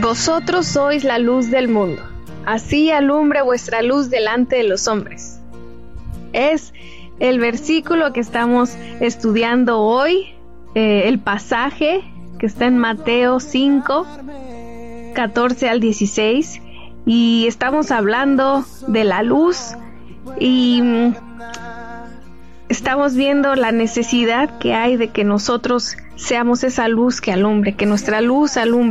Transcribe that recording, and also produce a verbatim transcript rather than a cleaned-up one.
Vosotros sois la luz del mundo, así alumbre vuestra luz delante de los hombres. Es el versículo que estamos estudiando hoy, eh, el pasaje que está en Mateo cinco, catorce al dieciséis, y estamos hablando de la luz y mm, estamos viendo la necesidad que hay de que nosotros seamos esa luz que alumbre, que nuestra luz alumbre